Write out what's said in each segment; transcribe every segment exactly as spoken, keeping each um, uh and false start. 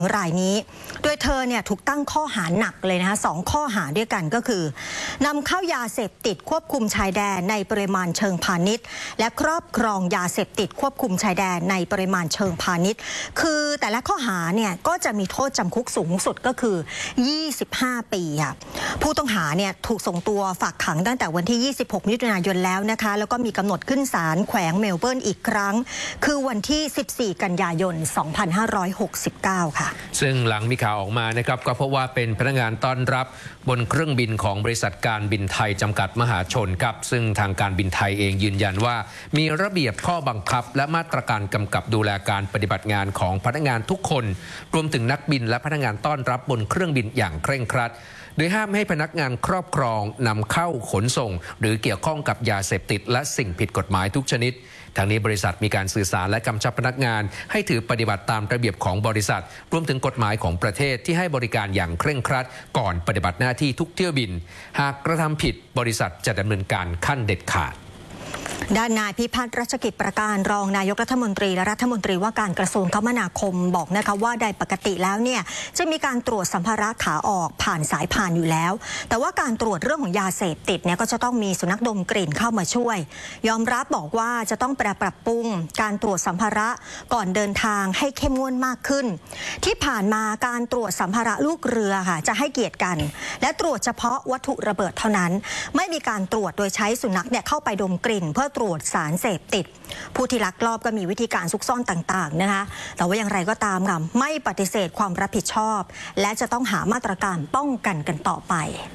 รายนี้โดยเธอเนี่ยถูกตั้งข้อหาหนักเลยนะคะสองข้อหาด้วยกันก็คือนำเข้ายาเสพติดควบคุมชายแดนในปริมาณเชิงพาณิชย์และครอบครองยาเสพติดควบคุมชายแดนในปริมาณเชิงพาณิชย์คือแต่ละข้อหาเนี่ยก็จะมีโทษจำคุกสูงสุดก็คือยี่สิบห้าปีค่ะผู้ต้องหาเนี่ยถูกส่งตัวฝากขังตั้งแต่วันที่ยี่สิบหกมิถุนายนแล้วนะคะแล้วก็มีกำหนดขึ้นศาลแขวงเมลเบิร์นอีกครั้งคือวันที่สิบสี่กันยายนสองพันห้าร้อยหกสิบเก้าค่ะซึ่งหลังมีข่าวออกมานะครับก็เพราะว่าเป็นพนักงานต้อนรับบนเครื่องบินของบริษัทการบินไทยจำกัดมหาชนครับซึ่งทางการบินไทยเองยืนยันว่ามีระเบียบข้อบังคับและมาตรการกำกับดูแลการปฏิบัติงานของพนักงานทุกคนรวมถึงนักบินและพนักงานต้อนรับบนเครื่องบินอย่างเคร่งครัดโดยห้ามให้พนักงานครอบครองนำเข้าขนส่งหรือเกี่ยวข้องกับยาเสพติดและสิ่งผิดกฎหมายทุกชนิดทางนี้บริษัทมีการสื่อสารและกำชับพนักงานให้ถือปฏิบัติตามระเบียบของบริษัทรวมถึงกฎหมายของประเทศที่ให้บริการอย่างเคร่งครัดก่อนปฏิบัติหน้าที่ทุกเที่ยวบินหากกระทำผิดบริษัทจะดำเนินการขั้นเด็ดขาดด้านนายพิพัฒน์รัชกิจประการรองนายกรัฐมนตรีและรัฐมนตรีว่าการกระทรวงคมนาคมบอกนะคะว่าโดยปกติแล้วเนี่ยจะมีการตรวจสัมภาระขาออกผ่านสายผ่านอยู่แล้วแต่ว่าการตรวจเรื่องของยาเสพติดเนี่ยก็จะต้องมีสุนัขดมกลิ่นเข้ามาช่วยยอมรับบอกว่าจะต้องปรับปรุงการตรวจสัมภาระก่อนเดินทางให้เข้มงวดมากขึ้นที่ผ่านมาการตรวจสัมภาระลูกเรือค่ะจะให้เกียรติกันและตรวจเฉพาะวัตถุระเบิดเท่านั้นไม่มีการตรวจโดยใช้สุนัขเนี่ยเข้าไปดมกลิ่นเพื่อตรวจสารเสพติดผู้ที่ลักลอบก็มีวิธีการซุกซ่อนต่างๆนะคะแต่ว่าอย่างไรก็ตามค่ะไม่ปฏิเสธความรับผิดชอบและจะต้องหามาตรการป้องกันกันต่อไป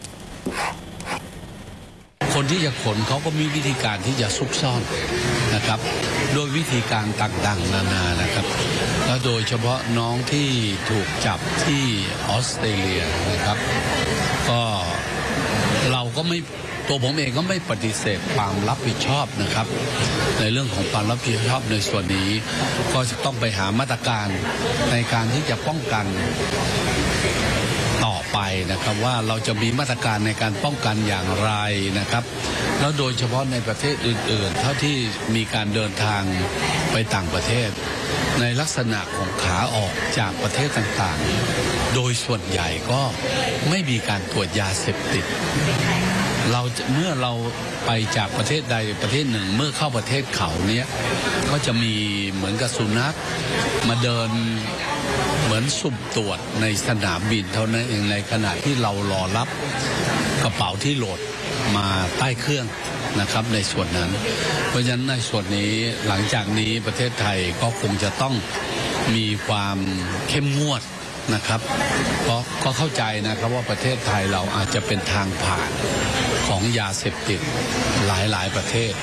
คนที่จะขนเขาก็มีวิธีการที่จะซุกซ่อนนะครับโดยวิธีการต่างๆนานานะครับแล้วโดยเฉพาะน้องที่ถูกจับที่ออสเตรเลียนะครับก็เราก็ไม่ตัวผมเองก็ไม่ปฏิเสธความรับผิดชอบนะครับในเรื่องของความรับผิดชอบในส่วนนี้ก็จะต้องไปหามาตรการในการที่จะป้องกันต่อไปนะครับว่าเราจะมีมาตรการในการป้องกันอย่างไรนะครับแล้วโดยเฉพาะในประเทศอื่นๆเท่าที่มีการเดินทางไปต่างประเทศในลักษณะของขาออกจากประเทศต่างๆโดยส่วนใหญ่ก็ไม่มีการตรวจยาเสพติดเราเมื่อเราไปจากประเทศใดประเทศหนึ่งเมื่อเข้าประเทศเขาเนี้ยก็จะมีเหมือนกับสุนัขมาเดินเหมือนสุ่มตรวจในสนามบินเท่านั้นเองในขณะที่เรารอรับกระเป๋าที่โหลดมาใต้เครื่องนะครับในส่วนนั้นเพราะฉะนั้นในส่วนนี้หลังจากนี้ประเทศไทยก็คงจะต้องมีความเข้มงวดนะครับเพราะก็เข้าใจนะครับว่าประเทศไทยเราอาจจะเป็นทางผ่านของยาเสพติดหลายๆประเทศ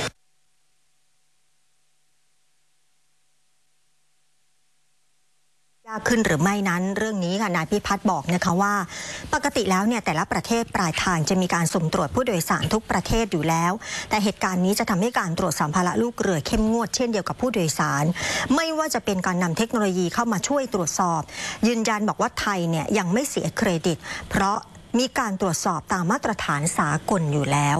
ยากขึ้นหรือไม่นั้นเรื่องนี้ค่ะนายพิพัฒน์บอกนะคะว่าปกติแล้วเนี่ยแต่ละประเทศปลายทางจะมีการสุ่มตรวจผู้โดยสารทุกประเทศอยู่แล้วแต่เหตุการณ์นี้จะทำให้การตรวจสัมภาระลูกเรือเข้มงวดเช่นเดียวกับผู้โดยสารไม่ว่าจะเป็นการนำเทคโนโลยีเข้ามาช่วยตรวจสอบยืนยันบอกว่าไทยเนี่ยยังไม่เสียเครดิตเพราะมีการตรวจสอบตามมาตรฐานสากลอยู่แล้ว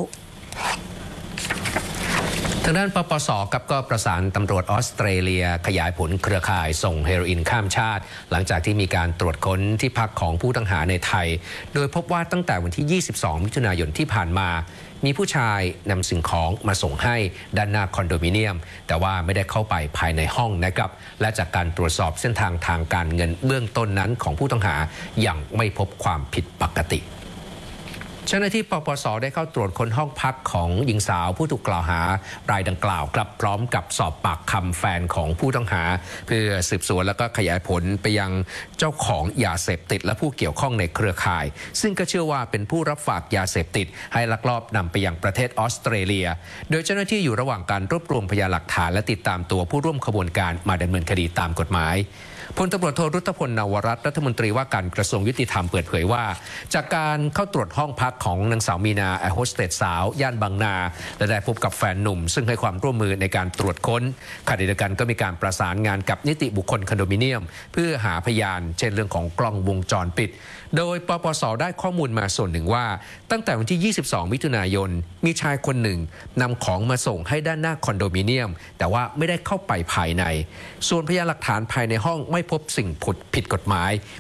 ทางด้านปปส.กับก็ประสานตำรวจออสเตรเลียขยายผลเครือข่ายส่งเฮโรอีนข้ามชาติหลังจากที่มีการตรวจค้นที่พักของผู้ต้องหาในไทยโดยพบว่าตั้งแต่วันที่ยี่สิบสองมิถุนายนที่ผ่านมามีผู้ชายนำสิ่งของมาส่งให้ด้านหน้าคอนโดมิเนียมแต่ว่าไม่ได้เข้าไปภายในห้องนะครับและจากการตรวจสอบเส้นทางทางการเงินเบื้องต้นนั้นของผู้ต้องหายังไม่พบความผิดปกติเจ้าหน้าที่ปปส.ได้เข้าตรวจค้นห้องพักของหญิงสาวผู้ถูกกล่าวหารายดังกล่าวกลับพร้อมกับสอบปากคำแฟนของผู้ต้องหาเพื่อสืบสวนแล้วก็ขยายผลไปยังเจ้าของยาเสพติดและผู้เกี่ยวข้องในเครือข่ายซึ่งก็เชื่อว่าเป็นผู้รับฝากยาเสพติดให้ลักลอบนำไปยังประเทศออสเตรเลียโดยเจ้าหน้าที่อยู่ระหว่างการรวบรวมพยานหลักฐานและติดตามตัวผู้ร่วมขบวนการมาดำเนินคดีตามกฎหมายพลตำรวจโทรุตพล นวรัตน์รัฐมนตรีว่าการกระทรวงยุติธรรมเปิดเผยว่าจากการเข้าตรวจห้องพักของนางสาวมีนาแอร์โฮสเตสสาวย่านบางนาและได้พบกับแฟนหนุ่มซึ่งให้ความร่วมมือในการตรวจค้นขณะเดียวกันก็มีการประสานงานกับนิติบุคคลคอนโดมิเนียมเพื่อหาพยานเช่นเรื่องของกล้องวงจรปิดโดยปปส.ได้ข้อมูลมาส่วนหนึ่งว่าตั้งแต่วันที่ยี่สิบสองมิถุนายนมีชายคนหนึ่งนำของมาส่งให้ด้านหน้าคอนโดมิเนียมแต่ว่าไม่ได้เข้าไปภายในส่วนพยานหลักฐานภายในห้องไม่พบสิ่งผิดกฎหมาย